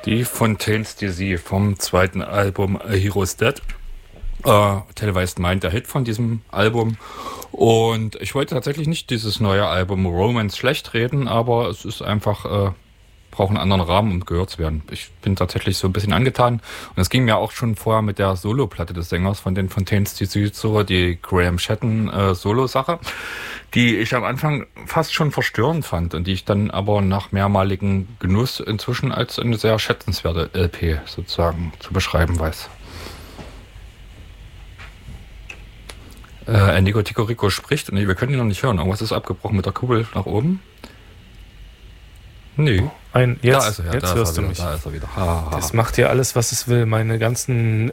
Die Fontaines DC vom zweiten Album A Hero's Dead. Televised Mind, der Hit von diesem Album. Und ich wollte tatsächlich nicht dieses neue Album Romance schlecht reden, aber es ist einfach, braucht einen anderen Rahmen, um gehört zu werden. Ich bin tatsächlich so ein bisschen angetan. Und es ging mir auch schon vorher mit der Solo-Platte des Sängers von den Fontaines DC so, die Graham Shatton Solo-Sache, die ich am Anfang fast schon verstörend fand und die ich dann aber nach mehrmaligem Genuss inzwischen als eine sehr schätzenswerte LP sozusagen zu beschreiben weiß. Nico Ticorico spricht und wir können ihn noch nicht hören. Irgendwas ist abgebrochen mit der Kugel nach oben. Nö. Jetzt hörst du mich. Da ist er wieder. Ha. Das macht ja alles, was es will. Meine ganzen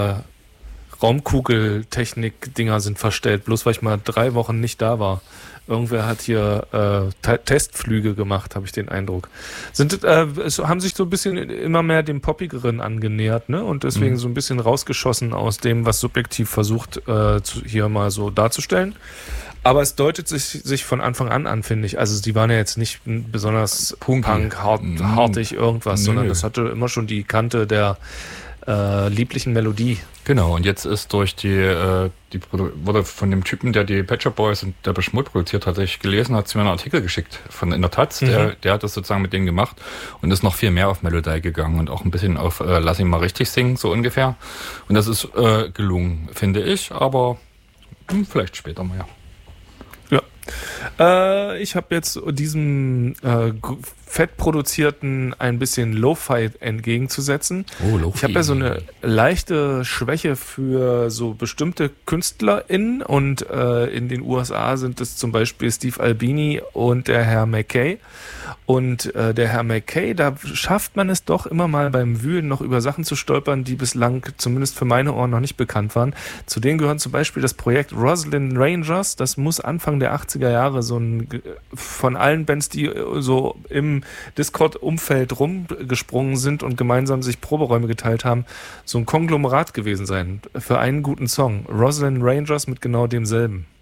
Raumkugeltechnik-Dinger sind verstellt, bloß weil ich mal 3 Wochen nicht da war. Irgendwer hat hier Testflüge gemacht, habe ich den Eindruck. Es haben sich so ein bisschen immer mehr dem Poppigeren angenähert, ne? Und deswegen so ein bisschen rausgeschossen aus dem, was Subjektiv versucht, hier mal so darzustellen. Aber es deutet sich von Anfang an, finde ich. Also die waren ja jetzt nicht besonders hartig irgendwas, sondern das hatte immer schon die Kante der lieblichen Melodie. Genau, und jetzt ist durch wurde von dem Typen, der die Pet Shop Boys und der Beschmut produziert hat, ich gelesen, hat sie mir einen Artikel geschickt in der Taz, der hat das sozusagen mit denen gemacht und ist noch viel mehr auf Melodie gegangen und auch ein bisschen auf Lass ihn mal richtig singen, so ungefähr. Und das ist gelungen, finde ich, aber vielleicht später mal, ja. Ich habe jetzt diesem fett produzierten ein bisschen Lo-Fi entgegenzusetzen. Oh, Lo-Fi. Ich habe ja so eine leichte Schwäche für so bestimmte KünstlerInnen und in den USA sind es zum Beispiel Steve Albini und der Herr McKay. Und der Herr McKay, da schafft man es doch immer mal beim Wühlen noch über Sachen zu stolpern, die bislang zumindest für meine Ohren noch nicht bekannt waren. Zu denen gehören zum Beispiel das Projekt Rosalind Rangers. Das muss Anfang der 80er Jahre so ein von allen Bands, die so im Discord-Umfeld rumgesprungen sind und gemeinsam sich Proberäume geteilt haben, so ein Konglomerat gewesen sein für einen guten Song. Rosalind Rangers mit genau demselben.